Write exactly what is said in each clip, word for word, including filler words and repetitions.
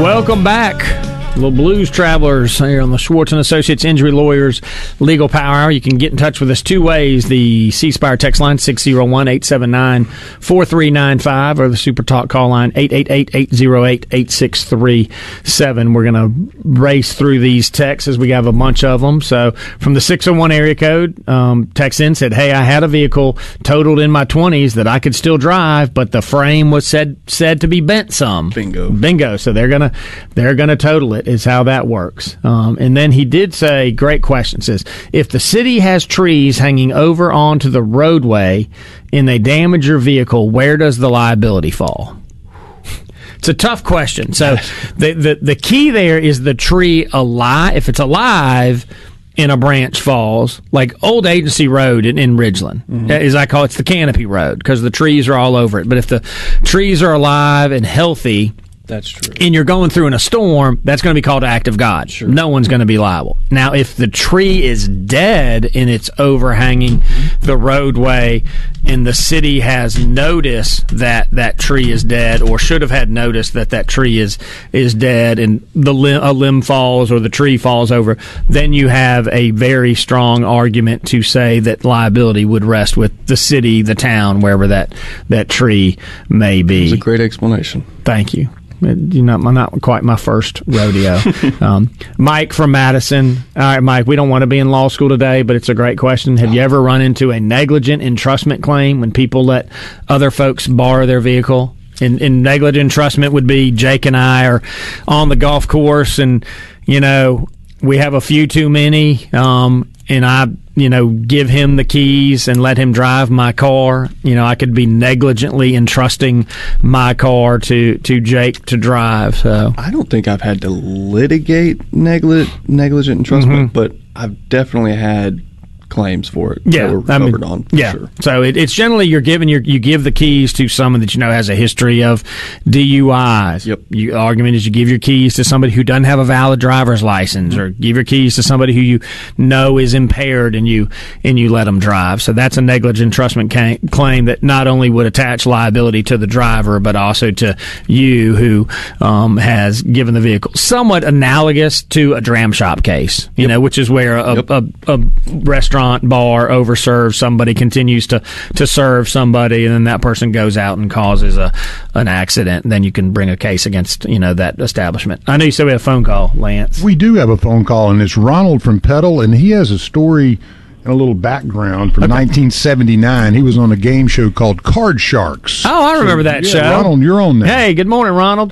Welcome back. Little Blues Travelers here on the Schwartz and Associates Injury Lawyers Legal Power Hour. You can get in touch with us two ways. The C Spire text line, six oh one, eight seven nine, four three nine five, or the Super Talk call line, eight eight eight, eight oh eight, eight six three seven. We're going to race through these texts as we have a bunch of them. So from the six oh one area code, um, text in said, hey, I had a vehicle totaled in my twenties that I could still drive, but the frame was said said to be bent some. Bingo. Bingo. So they're going to they're gonna total it. Is how that works. Um, and then he did say, great question, says, if the city has trees hanging over onto the roadway and they damage your vehicle, where does the liability fall? It's a tough question. So the, the, the key there is the tree alive. If it's alive and a branch falls, like Old Agency Road in, in Ridgeland, mm-hmm. as I call it, it's the canopy road because the trees are all over it. But if the trees are alive and healthy, that's true, and you're going through in a storm, that's going to be called an act of God. Sure. No one's going to be liable. Now, if the tree is dead and it's overhanging the roadway and the city has notice that that tree is dead or should have had notice that that tree is is dead and the limb, a limb falls or the tree falls over, then you have a very strong argument to say that liability would rest with the city, the town, wherever that, that tree may be. It's a great explanation. Thank you. You know, not quite my first rodeo. um, Mike from Madison. All right, Mike, we don't want to be in law school today, but it's a great question. Have you ever run into a negligent entrustment claim when people let other folks borrow their vehicle? And, and negligent entrustment would be Jake and I are on the golf course and, you know, we have a few too many, um, and I, you know, give him the keys and let him drive my car. You know, I could be negligently entrusting my car to, to Jake to drive. So I don't think I've had to litigate negli- negligent entrustment, mm-hmm. but I've definitely had claims for it yeah, that were I covered mean, on. For yeah. Sure. So it, it's generally you're giving your you give the keys to someone that you know has a history of D U Is. Yep. You, argument is you give your keys to somebody who doesn't have a valid driver's license, mm-hmm. or give your keys to somebody who you know is impaired and you and you let them drive. So that's a negligent entrustment ca- claim that not only would attach liability to the driver but also to you who um, has given the vehicle. Somewhat analogous to a dram shop case, you yep. know, which is where a, yep. a, a, a restaurant bar overserves somebody, continues to, to serve somebody, and then that person goes out and causes a an accident, and then you can bring a case against, you know, that establishment. I know you said we had a phone call, Lance. We do have a phone call, and it's Ronald from Petal, and he has a story and a little background from okay. nineteen seventy-nine. He was on a game show called Card Sharks. Oh, I remember so, that yeah, show. Ronald, you're on there. Hey, good morning, Ronald.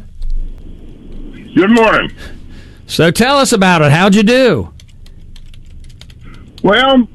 Good morning. So tell us about it. How'd you do? Well,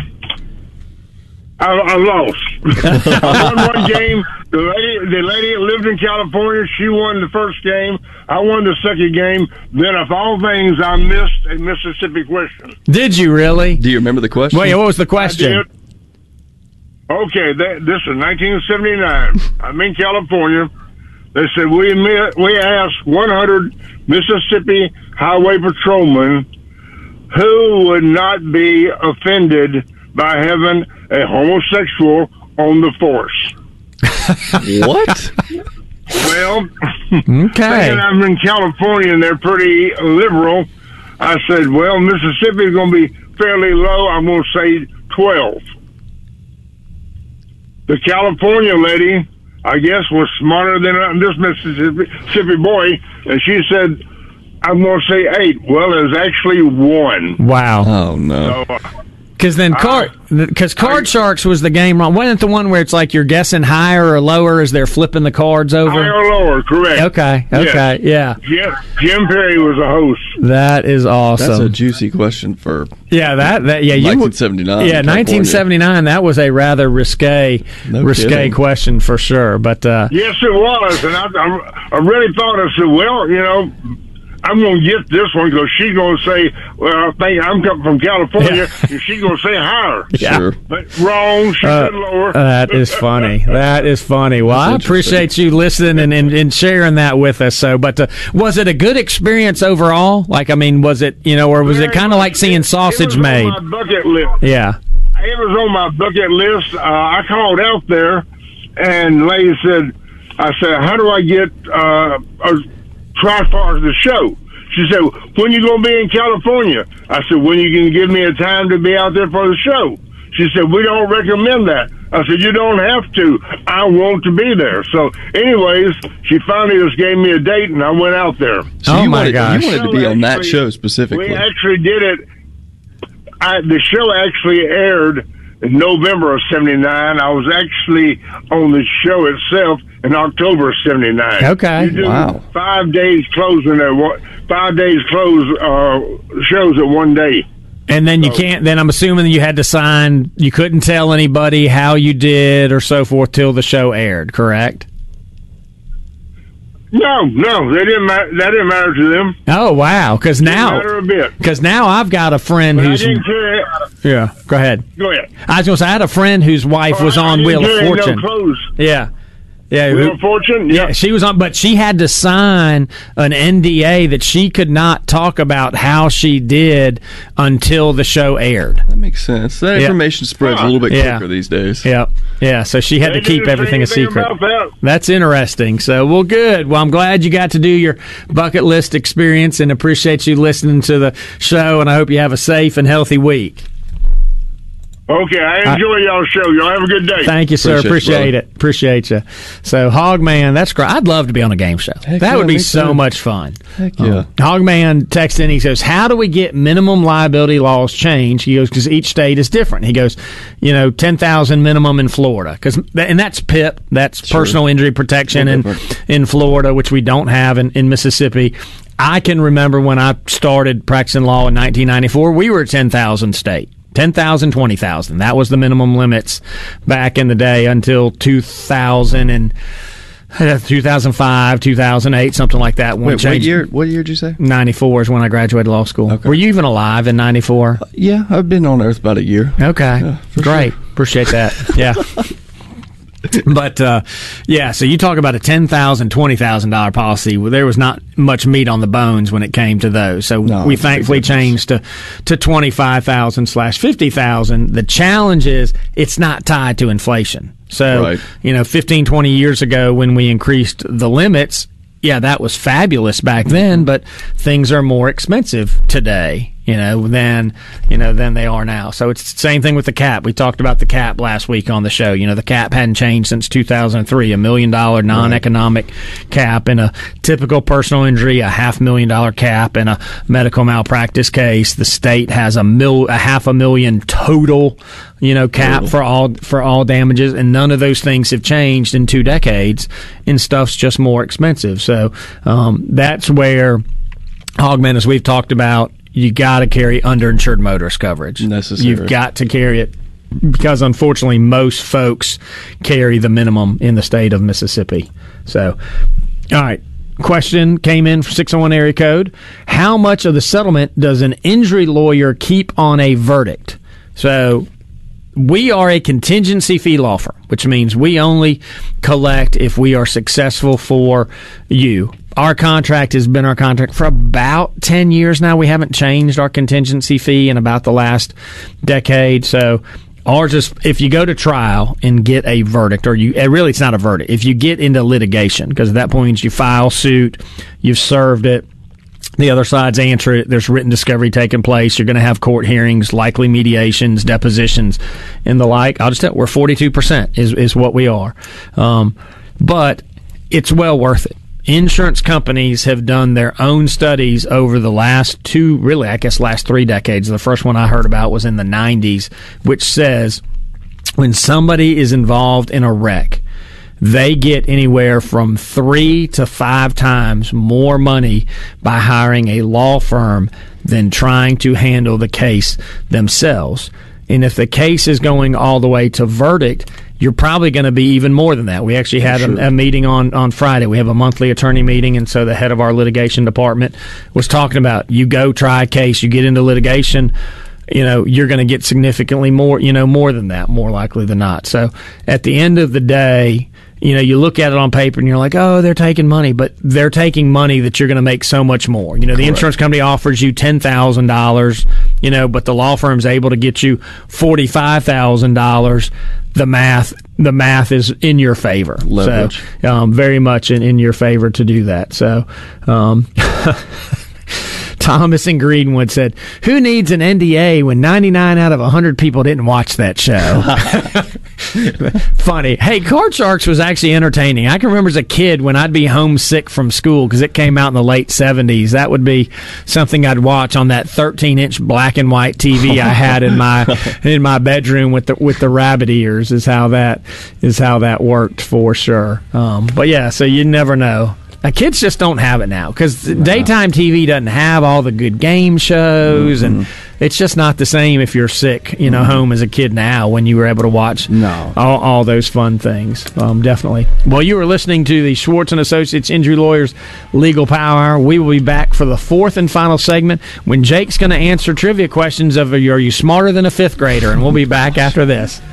I, I lost. I won one game. The lady, the lady that lived in California, she won the first game. I won the second game. Then, of all things, I missed a Mississippi question. Did you really? Do you remember the question? Wait, what was the question? I did. Okay, that, this is nineteen seventy-nine. I'm in California. They said, we, we asked one hundred Mississippi highway patrolmen who would not be offended by having a homosexual on the force. What? Well, okay. And I'm in California and they're pretty liberal. I said, well, Mississippi is going to be fairly low. I'm going to say twelve. The California lady, I guess, was smarter than this Mississippi, Mississippi boy, and she said, I'm going to say eight. Well, it was actually one. Wow. Oh, no. So, Because then card, because Card I, Sharks was the game wrong. Wasn't it the one where it's like you're guessing higher or lower as they're flipping the cards over? Higher or lower, correct. Okay, okay, yes. yeah. Jim, Jim Perry was a host. That is awesome. That's a juicy question for yeah, that, that yeah, you nineteen seventy-nine. Yeah, nineteen seventy-nine. That was a rather risque, no risque kidding. question for sure. But uh, yes, it was, and I, I, I really thought I said, well, you know, I'm going to get this one because she's going to say, well, I think I'm coming from California, yeah. and she's going to say higher. Yeah. Sure. But wrong, she uh, said lower. That is funny. That is funny. Well, I appreciate you listening and, and, and sharing that with us. So, But uh, was it a good experience overall? Like, I mean, was it, you know, or was Very it kind of like seeing sausage it was made? On my bucket list. Yeah. It was on my bucket list. Uh, I called out there, and the lady said, I said, how do I get uh, a try as far as the show. She said, when you going to be in California? I said, when you can give me a time to be out there for the show? She said, we don't recommend that. I said, you don't have to. I want to be there. So, anyways, she finally just gave me a date, and I went out there. So oh, you my wanted, gosh. You wanted to be on that show specifically. We actually did it. I, the show actually aired in November of seventy-nine. I was actually on the show itself in October of seventy-nine. Okay. You do Wow. Five days closing at one, five days close uh, shows at one day. And then you can't, then I'm assuming you had to sign, you couldn't tell anybody how you did or so forth till the show aired, correct? No, no, they didn't. Ma- that didn't matter to them. Oh, wow. Because Didn't now, matter a bit. because now I've got a friend But I who's, didn't care. yeah, go ahead. Go ahead. I was going to say, I had a friend whose wife was I on didn't Wheel of carry Fortune. No clothes. Yeah. Yeah, Wheel who- of Fortune. yeah, Yeah. she was on, but she had to sign an N D A that she could not talk about how she did until the show aired. That makes sense. That Yeah. information spreads a little bit Yeah. quicker these days. Yeah, yeah. So she had They to keep didn't say everything a anything secret. about that. That's interesting. So, well, good. Well, I'm glad you got to do your bucket list experience and appreciate you listening to the show. And I hope you have a safe and healthy week. Okay, I enjoy y'all's show. Y'all have a good day. Thank you, sir. Appreciate Appreciate you, it. Appreciate you. So, Hogman, that's great. I'd love to be on a game show. Heck that yeah, would be me so too. much fun. Heck yeah. Um, Hogman texts in. He says, "How do we get minimum liability laws changed?" He goes, "Because each state is different." He goes, "You know, ten thousand minimum in Florida, because and that's P I P. That's Sure. personal injury protection in different. in Florida, which we don't have in, in Mississippi." I can remember when I started practicing law in nineteen ninety-four, we were a ten thousand state. ten thousand, twenty thousand. That was the minimum limits back in the day until two thousand and two thousand five, two thousand eight, something like that. One Wait, what change- year? What year did you say? ninety-four is when I graduated law school. Okay. Were you even alive in ninety-four? Yeah, I've been on Earth about a year. Okay. Yeah, for Great. Appreciate that. Yeah. But, uh, yeah, so you talk about a ten thousand dollars, twenty thousand dollars policy. Well, there was not much meat on the bones when it came to those. So No, we it's a big thankfully difference. changed to, to twenty-five thousand slash fifty thousand. The challenge is it's not tied to inflation. So, Right. you know, fifteen, twenty years ago when we increased the limits, yeah, that was fabulous back then, but things are more expensive today, you know, than, you know, than they are now. So it's the same thing with the cap. We talked about the cap last week on the show. You know, the cap hadn't changed since two thousand three, a million dollar non-economic cap in a typical personal injury, a half million dollar cap in a medical malpractice case. The state has a mil, a half a million total, you know, cap Total. for all, for all damages. And none of those things have changed in two decades, and stuff's just more expensive. So, um, that's where Hogman, as we've talked about, you got to carry underinsured motorist coverage. Necessary. You've got to carry it because, unfortunately, most folks carry the minimum in the state of Mississippi. So, all right. Question came in for six oh one area code. How much of the settlement does an injury lawyer keep on a verdict? So, we are a contingency fee law firm, which means we only collect if we are successful for you. Our contract has been our contract for about ten years now. We haven't changed our contingency fee in about the last decade. So ours is, if you go to trial and get a verdict, or you, really it's not a verdict, if you get into litigation, because at that point you file suit, you've served it, the other side's answer it, there's written discovery taking place, you're going to have court hearings, likely mediations, depositions, and the like. I'll just tell you, we're forty-two percent is, is what we are. Um, but it's well worth it. Insurance companies have done their own studies over the last two, really, I guess, last three decades. The first one I heard about was in the nineties, which says when somebody is involved in a wreck, they get anywhere from three to five times more money by hiring a law firm than trying to handle the case themselves. And if the case is going all the way to verdict, you're probably going to be even more than that. We actually had Sure. a, a meeting on, on Friday. We have a monthly attorney meeting, and so the head of our litigation department was talking about, you go try a case, you get into litigation, you know, you're going to get significantly more, you know, more than that, more likely than not. So at the end of the day, you know, you look at it on paper and you're like, oh, they're taking money, but they're taking money that you're going to make so much more. You know, the Correct. Insurance company offers you ten thousand dollars, you know, but the law firm's able to get you forty-five thousand dollars. The math, the math is in your favor. Leverage. So, um, very much in, in your favor to do that. So, um, Thomas in Greenwood said, who needs an N D A when ninety-nine out of one hundred people didn't watch that show? Funny. Hey, Card Sharks was actually entertaining. I can remember as a kid when I'd be homesick from school because it came out in the late seventies. That would be something I'd watch on that thirteen inch black and white T V I had in my in my bedroom with the with the rabbit ears. Is how that is how that worked for sure. Um, but yeah, so you never know. Now, kids just don't have it now because no. daytime T V doesn't have all the good game shows, mm-hmm. and it's just not the same if you're sick, you know, mm-hmm. home as a kid now when you were able to watch no. all, all those fun things. Um, definitely. Well, you were listening to the Schwartz and Associates Injury Lawyers Legal Power Hour. We will be back for the fourth and final segment when Jake's going to answer trivia questions of are you smarter than a fifth grader, and we'll be back after this.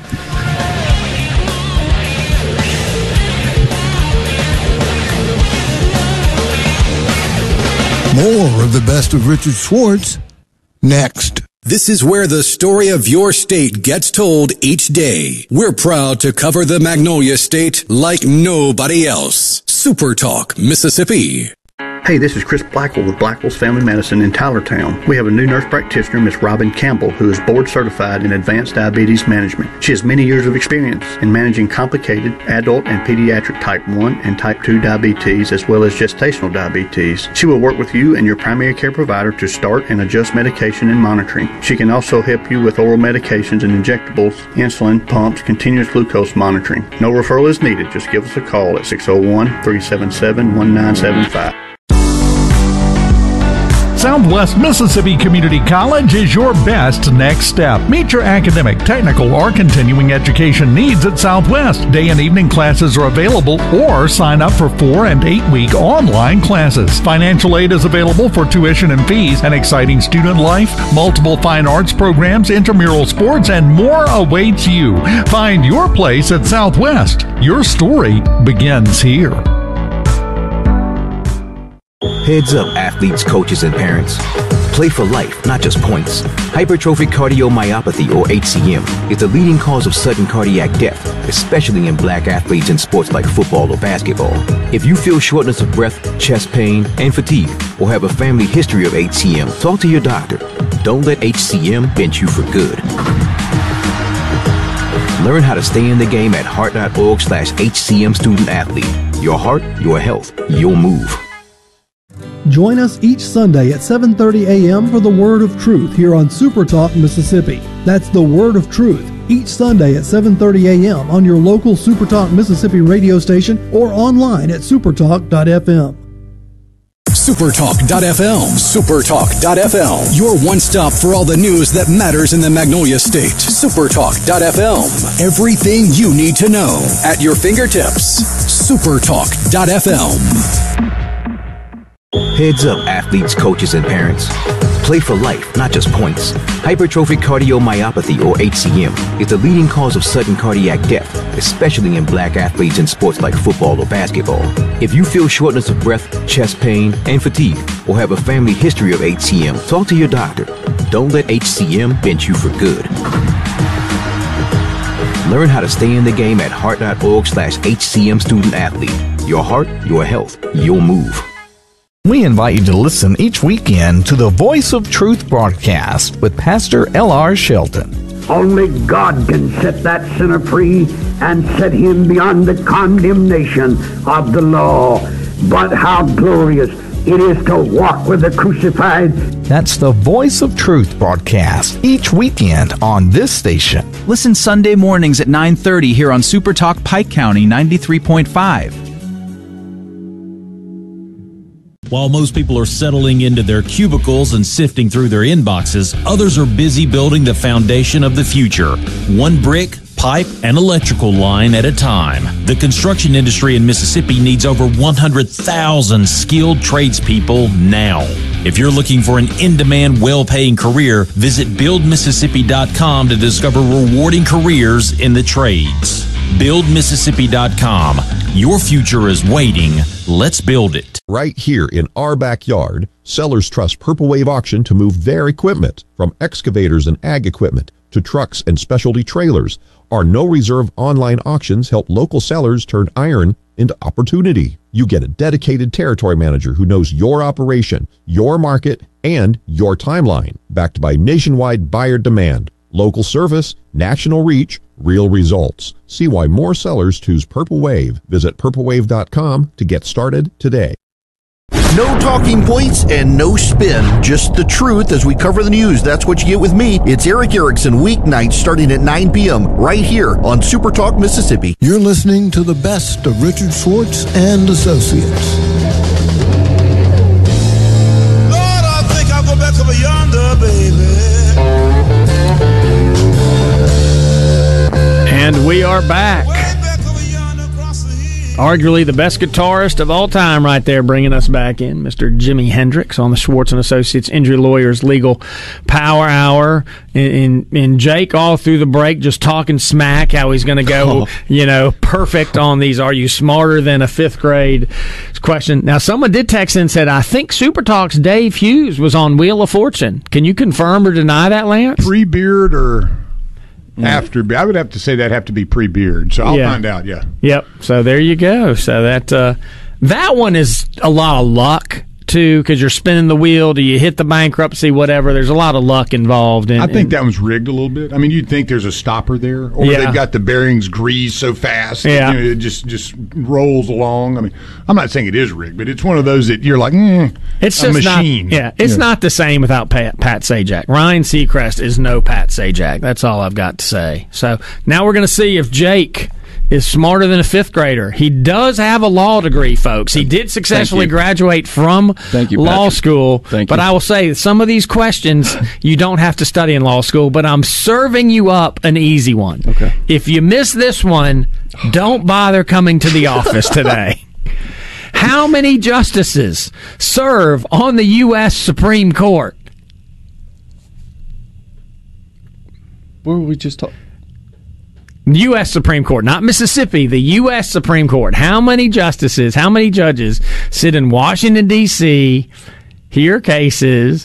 More of the best of Richard Schwartz next. This is where the story of your state gets told each day. We're proud to cover the Magnolia State like nobody else. Super Talk, Mississippi. Hey, this is Chris Blackwell with Blackwell's Family Medicine in Tylertown. We have a new nurse practitioner, Miss Robin Campbell, who is board certified in advanced diabetes management. She has many years of experience in managing complicated adult and pediatric type one and type two diabetes, as well as gestational diabetes. She will work with you and your primary care provider to start and adjust medication and monitoring. She can also help you with oral medications and injectables, insulin, pumps, continuous glucose monitoring. No referral is needed. Just give us a call at six oh one, three seven seven, one nine seven five. Southwest Mississippi Community College is your best next step. Meet your academic, technical, or continuing education needs at Southwest. Day and evening classes are available, or sign up for four and eight week online classes. Financial aid is available for tuition and fees, an exciting student life, multiple fine arts programs, intramural sports, and more awaits you. Find your place at Southwest. Your story begins here. Heads up, athletes, coaches, and parents. Play for life, not just points. Hypertrophic cardiomyopathy, or H C M, is the leading cause of sudden cardiac death, especially in black athletes in sports like football or basketball. If you feel shortness of breath, chest pain, and fatigue, or have a family history of H C M, talk to your doctor. Don't let H C M bend you for good. Learn how to stay in the game at heart.org slash HCM student athlete. Your heart, your health, your move. Join us each Sunday at seven thirty a.m. for the Word of Truth here on Super Talk Mississippi. That's the Word of Truth each Sunday at seven thirty a.m. on your local Super Talk Mississippi radio station or online at supertalk dot f m. supertalk dot f m. supertalk dot f m. Your one-stop for all the news that matters in the Magnolia State. supertalk dot f m. Everything you need to know at your fingertips. supertalk dot f m. Heads up, athletes, coaches, and parents. Play for life, not just points. Hypertrophic cardiomyopathy, or H C M, is the leading cause of sudden cardiac death, especially in black athletes in sports like football or basketball. If you feel shortness of breath, chest pain, and fatigue, or have a family history of H C M, talk to your doctor. Don't let H C M bend you for good. Learn how to stay in the game at heart.org slash HCM student athlete. Your heart, your health, your move. We invite you to listen each weekend to the Voice of Truth broadcast with Pastor L R Shelton. Only God can set that sinner free and set him beyond the condemnation of the law. But how glorious it is to walk with the crucified. That's the Voice of Truth broadcast each weekend on this station. Listen Sunday mornings at nine thirty here on Super Talk Pike County ninety-three point five. While most people are settling into their cubicles and sifting through their inboxes, others are busy building the foundation of the future. One brick, pipe, and electrical line at a time. The construction industry in Mississippi needs over one hundred thousand skilled tradespeople now. If you're looking for an in-demand, well-paying career, visit build mississippi dot com to discover rewarding careers in the trades. build mississippi dot com. Your future is waiting. Let's build it. Right here in our backyard, sellers trust Purple Wave Auction to move their equipment, from excavators and ag equipment to trucks and specialty trailers. Our no-reserve online auctions help local sellers turn iron into opportunity. You get a dedicated territory manager who knows your operation, your market, and your timeline, backed by nationwide buyer demand, local service, national reach, real results. See why more sellers choose Purple Wave. Visit purple wave dot com to get started today. No talking points and no spin, just the truth as we cover the news. That's what you get with me. It's Eric Erickson, weeknights starting at nine p.m. right here on Super Talk Mississippi. You're listening to the best of Richard Schwartz and Associates. Lord, I think I'll go back over yonder, baby. And we are back. Arguably the best guitarist of all time right there, bringing us back in, Mister Jimi Hendrix on the Schwartz and Associates Injury Lawyers Legal Power Hour. And, and Jake all through the break just talking smack, how he's going to go, oh. you know, perfect on these. Are you smarter than a fifth grade question? Now, someone did text in and said, I think Super Talk's Dave Hughes was on Wheel of Fortune. Can you confirm or deny that, Lance? Pre-beard or... After, I would have to say that have to be pre-beard, so I'll yeah. find out. Yeah. Yep. So there you go. So that uh, that one is a lot of luck too, because you're spinning the wheel. Do you hit the bankruptcy? Whatever. There's a lot of luck involved. In, I think in, that one's rigged a little bit. I mean, you'd think there's a stopper there, or yeah. they've got the bearings greased so fast, yeah. that, you know, it just just rolls along. I mean, I'm not saying it is rigged, but it's one of those that you're like, mm, it's a just machine. Not, yeah, it's yeah. not the same without Pat, Pat Sajak. Ryan Seacrest is no Pat Sajak. That's all I've got to say. So now we're going to see if Jake is smarter than a fifth grader. He does have a law degree, folks. He did successfully graduate from Thank you, law Patrick. school. Thank but you. I will say, some of these questions you don't have to study in law school, but I'm serving you up an easy one. Okay. If you miss this one, don't bother coming to the office today. How many justices serve on the U S Supreme Court? What were we just talking? U S Supreme Court, not Mississippi, the U S Supreme Court. How many justices, how many judges sit in Washington, D C, hear cases?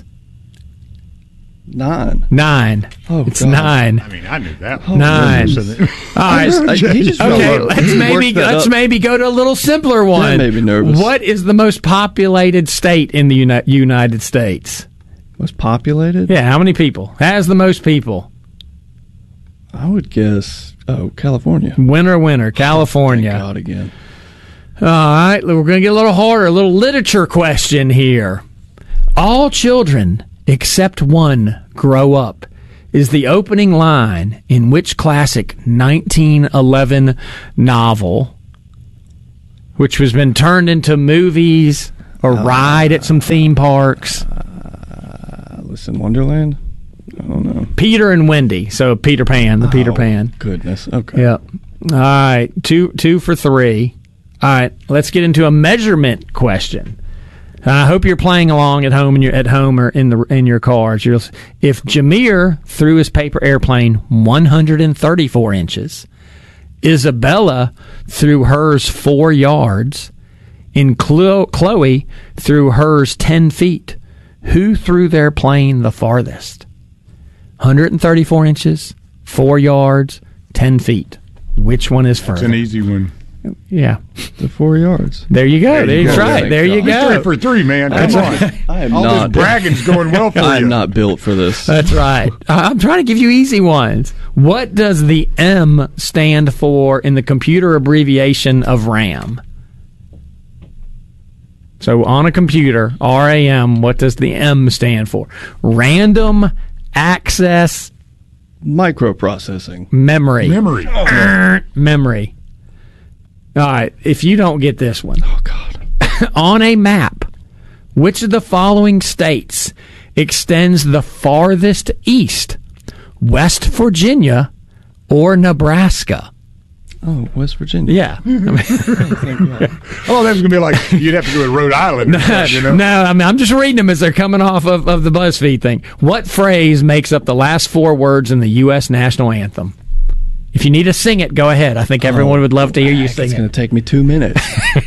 Nine. Nine. Oh, it's God. nine. I mean, I knew that. Oh, nine. All right. Okay, let's maybe go, let's maybe go to a little simpler one. That made me nervous. What is the most populated state in the Uni- United States? Most populated? Yeah, how many people? Has the most people? I would guess, oh, California. Winner, winner, California. Oh, thank God again. All right, we're going to get a little harder, a little literature question here. All children except one grow up is the opening line in which classic nineteen eleven novel, which has been turned into movies or uh, ride at some theme parks? Uh, Alice in Wonderland? I don't know. Peter and Wendy. So Peter Pan, the oh, Peter Pan. Goodness. Okay. Yep. All right. Two two for three. All right. Let's get into a measurement question. I hope you're playing along at home and you're at home or in the in your cars. You're, if Jameer threw his paper airplane one hundred thirty-four inches, Isabella threw hers four yards, and Chloe threw hers ten feet. Who threw their plane the farthest? one hundred thirty-four inches, four yards, ten feet. Which one is further? That's an easy one. Yeah. The four yards. There you go. There you go. Right. There you go. Three for three, man. Come That's on. Right. I am All not. this bragging's going well for I you. am not built for this. That's right. I'm trying to give you easy ones. What does the M stand for in the computer abbreviation of RAM? So on a computer, R A M, what does the M stand for? Random access microprocessing memory. Memory. Oh. Memory. All right, if you don't get this one. Oh, God. On a map, which of the following states extends the farthest east? West Virginia or Nebraska? Oh, West Virginia. Yeah. I mean, oh, that's going to be like, you'd have to go to Rhode Island. No, that, you know? no, I mean, I'm just reading them as they're coming off of, of the BuzzFeed thing. What phrase makes up the last four words in the U S national anthem? If you need to sing it, go ahead. I think everyone Oh, would love to hear you sing it's it. It's going to take me two minutes.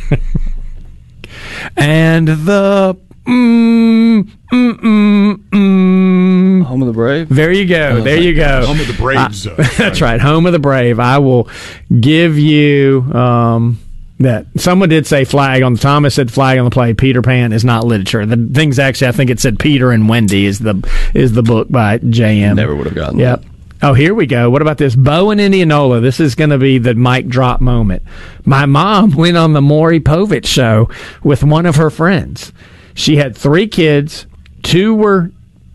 And the mm, mm, mm, mm. Home of the Brave? There you go. Oh, there you go. Home of the Braves. I, that's right. Home of the Brave. I will give you um, that. Someone did say flag on the Thomas said flag on the play. Peter Pan is not literature. The things actually, I think it said Peter and Wendy is the is the book by J M. Never would have gotten Yep. that. Oh, here we go. What about this? Bo in Indianola. This is going to be the mic drop moment. My mom went on the Maury Povich show with one of her friends. She had three kids. Two were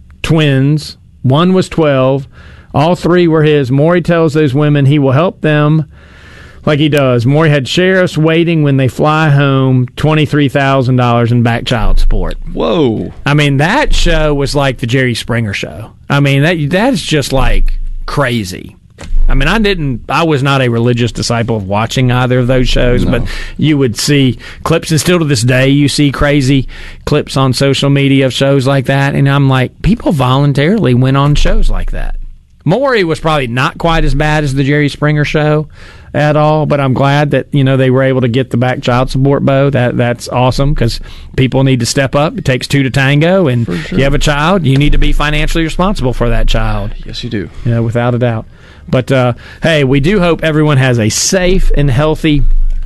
twins. One was twelve. All three were his. Maury tells those women he will help them like he does. Maury had sheriffs waiting when they fly home, twenty-three thousand dollars in back child support. Whoa. I mean, that show was like the Jerry Springer show. I mean, that that's just like crazy. I mean, I didn't, I was not a religious disciple of watching either of those shows, No. but you would see clips, and still to this day, you see crazy clips on social media of shows like that, and I'm like, people voluntarily went on shows like that. Maury was probably not quite as bad as the Jerry Springer show at all, but I'm glad that, you know, they were able to get the back child support, Bo. That that's awesome, because people need to step up. It takes two to tango, and For sure. you have a child, you need to be financially responsible for that child. Yes, you do. Yeah, without a doubt. But uh, hey, we do hope everyone has a safe and healthy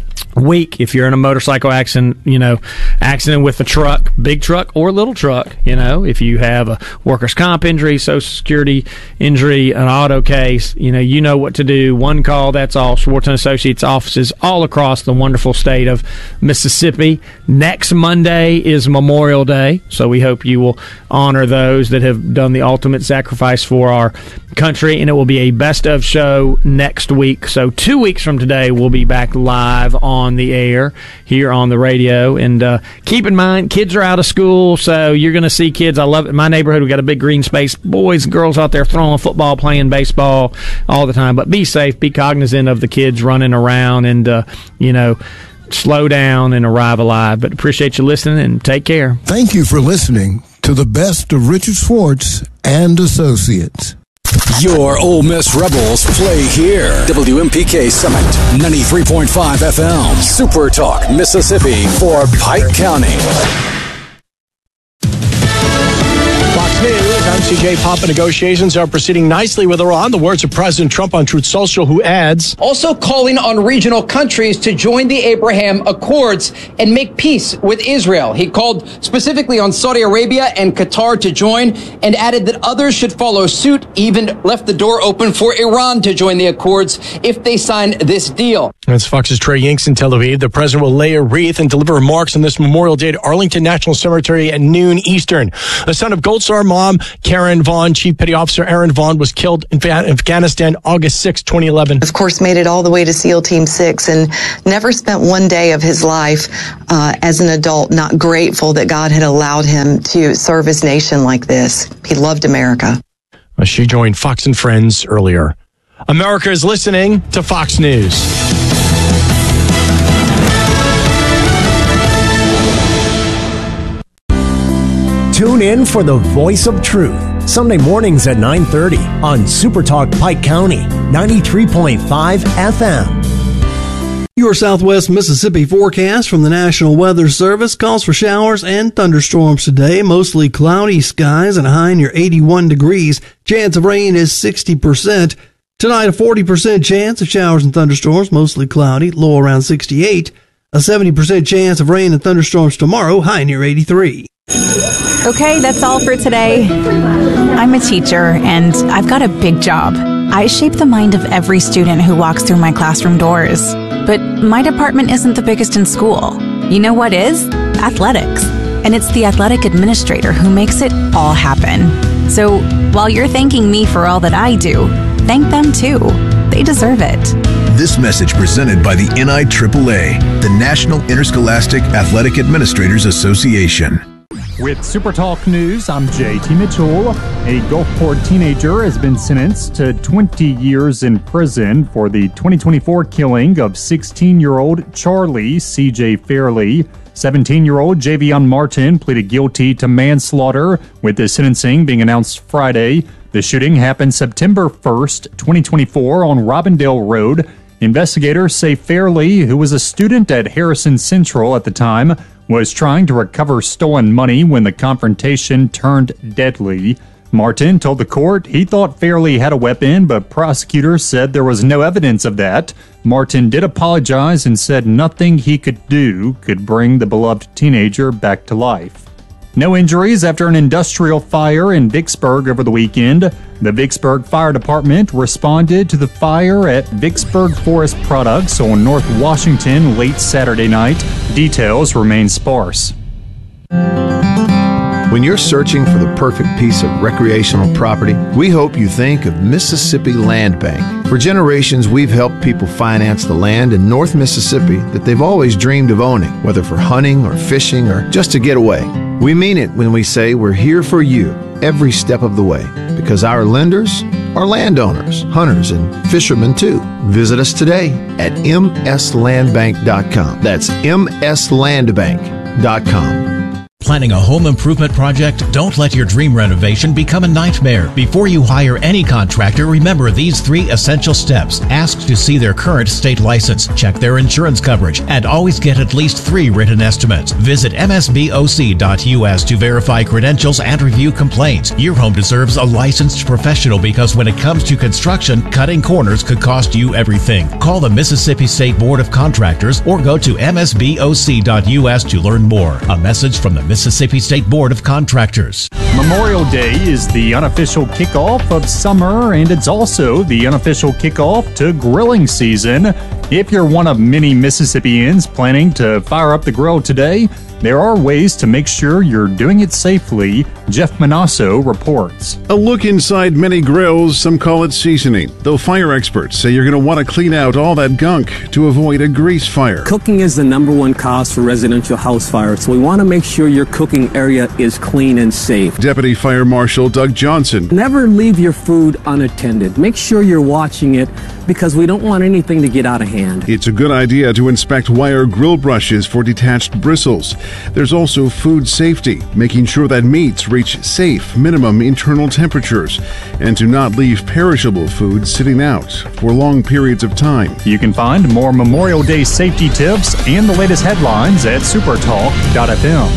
week. If you're in a motorcycle accident, you know, accident with a truck, big truck or little truck, you know, if you have a workers' comp injury, social security injury, an auto case, you know, you know what to do. One call, that's all. Schwartz and Associates offices all across the wonderful state of Mississippi. Next Monday is Memorial Day, so we hope you will honor those that have done the ultimate sacrifice for our country, and it will be a best of show next week. So two weeks from today, we'll be back live on the air here on the radio. And uh, keep in mind, kids are out of school, so you're going to see kids. I love it. In my neighborhood, we got a big green space. Boys and girls out there throwing football, playing baseball all the time. But be safe, be cognizant of the kids running around, and, uh, you know, slow down and arrive alive. But appreciate you listening, and take care. Thank you for listening to the best of Richard Schwartz and Associates. Your Ole Miss Rebels play here. W M P K Summit, ninety-three point five F M. Super Talk, Mississippi for Pike County. Fox News, I'm C J Papa. Negotiations are proceeding nicely with Iran. The words of President Trump on Truth Social, who adds, also calling on regional countries to join the Abraham Accords and make peace with Israel. He called specifically on Saudi Arabia and Qatar to join, and added that others should follow suit, even left the door open for Iran to join the Accords if they sign this deal. That's Fox's Trey Yanks in Tel Aviv. The president will lay a wreath and deliver remarks on this Memorial Day at Arlington National Cemetery at noon Eastern. The son of Gold Star mom Karen Vaughn, Chief Petty Officer Aaron Vaughn, was killed in Afghanistan August sixth, twenty eleven. Of course, made it all the way to SEAL Team six and never spent one day of his life uh, as an adult not grateful that God had allowed him to serve his nation like this. He loved America. She joined Fox and Friends earlier. America is listening to Fox News. Tune in for the Voice of Truth, Sunday mornings at nine thirty on Super Talk Pike County, ninety-three point five F M. Your Southwest Mississippi forecast from the National Weather Service calls for showers and thunderstorms today. Mostly cloudy skies and a high near eighty-one degrees. Chance of rain is sixty percent. Tonight, a forty percent chance of showers and thunderstorms, mostly cloudy, low around sixty-eight. A seventy percent chance of rain and thunderstorms tomorrow, high near eighty-three. Okay, that's all for today. I'm a teacher, and I've got a big job. I shape the mind of every student who walks through my classroom doors. But my department isn't the biggest in school. You know what is? Athletics. And it's the athletic administrator who makes it all happen. So while you're thanking me for all that I do, thank them too. They deserve it. This message presented by the N I triple A, the National Interscholastic Athletic Administrators Association. With Super Talk News, I'm J T Mitchell. A Gulfport teenager has been sentenced to twenty years in prison for the twenty twenty-four killing of sixteen-year-old Charlie C J Fairley. seventeen-year-old Javion Martin pleaded guilty to manslaughter, with his sentencing being announced Friday. The shooting happened September first, twenty twenty-four on Robindale Road. Investigators say Fairley, who was a student at Harrison Central at the time, was trying to recover stolen money when the confrontation turned deadly. Martin told the court he thought Fairley had a weapon, but prosecutors said there was no evidence of that. Martin did apologize and said nothing he could do could bring the beloved teenager back to life. No injuries after an industrial fire in Vicksburg over the weekend. The Vicksburg Fire Department responded to the fire at Vicksburg Forest Products on North Washington late Saturday night. Details remain sparse. When you're searching for the perfect piece of recreational property, we hope you think of Mississippi Land Bank. For generations, we've helped people finance the land in North Mississippi that they've always dreamed of owning, whether for hunting or fishing or just to get away. We mean it when we say we're here for you every step of the way, because our lenders are landowners, hunters, and fishermen too. Visit us today at m s land bank dot com. That's m s land bank dot com. Planning a home improvement project? Don't let your dream renovation become a nightmare. Before you hire any contractor, remember these three essential steps. Ask to see their current state license, check their insurance coverage, and always get at least three written estimates. Visit m s b o c dot u s to verify credentials and review complaints. Your home deserves a licensed professional, because when it comes to construction, cutting corners could cost you everything. Call the Mississippi State Board of Contractors or go to m s b o c dot u s to learn more. A message from the Mississippi State Board of Contractors. Memorial Day is the unofficial kickoff of summer, and it's also the unofficial kickoff to grilling season. If you're one of many Mississippians planning to fire up the grill today, there are ways to make sure you're doing it safely. Jeff Manasso reports. A look inside many grills, some call it seasoning, though fire experts say you're going to want to clean out all that gunk to avoid a grease fire. Cooking is the number one cause for residential house fires, so we want to make sure your cooking area is clean and safe. Deputy Fire Marshal Doug Johnson. Never leave your food unattended. Make sure you're watching it, because we don't want anything to get out of hand. It's a good idea to inspect wire grill brushes for detached bristles. There's also food safety, making sure that meats reach safe minimum internal temperatures, and to not leave perishable food sitting out for long periods of time. You can find more Memorial Day safety tips and the latest headlines at supertalk dot f m.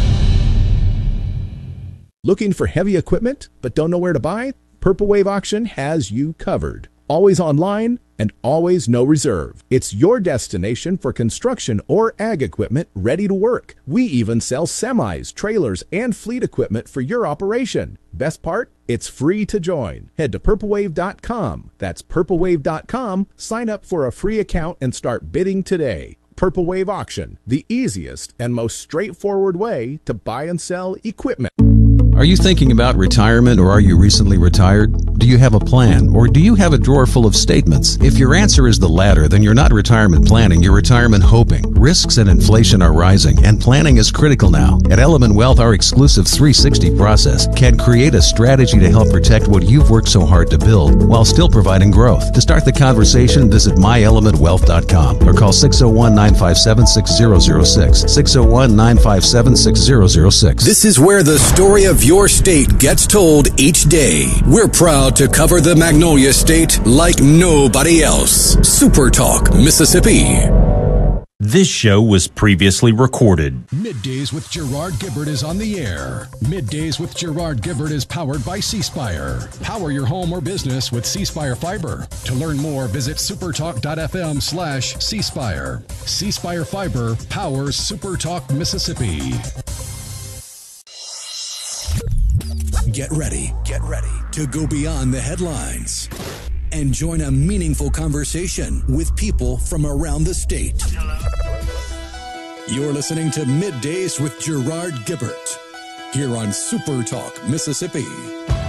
Looking for heavy equipment but don't know where to buy? Purple Wave Auction has you covered. Always online and always no reserve. It's your destination for construction or ag equipment ready to work. We even sell semis, trailers, and fleet equipment for your operation. Best part? It's free to join. Head to purple wave dot com. That's purple wave dot com. Sign up for a free account and start bidding today. Purple Wave Auction, the easiest and most straightforward way to buy and sell equipment. Are you thinking about retirement, or are you recently retired? Do you have a plan, or do you have a drawer full of statements? If your answer is the latter, then you're not retirement planning, you're retirement hoping. Risks and inflation are rising, and planning is critical now. At Element Wealth, our exclusive three sixty process can create a strategy to help protect what you've worked so hard to build, while still providing growth. To start the conversation, visit my element wealth dot com or call six oh one, nine five seven, six oh oh six, six oh one, nine five seven, six oh oh six. This is where the story of your state gets told each day. We're proud to cover the Magnolia State like nobody else. Super Talk, Mississippi. This show was previously recorded. Middays with Gerard Gibbert is on the air. Middays with Gerard Gibbert is powered by C Spire. Power your home or business with C Spire Fiber. To learn more, visit supertalk dot f m slash C Spire. C Spire Fiber powers Super Talk Mississippi. Get ready, get ready to go beyond the headlines and join a meaningful conversation with people from around the state. You're listening to Middays with Gerard Gibbert here on Super Talk Mississippi.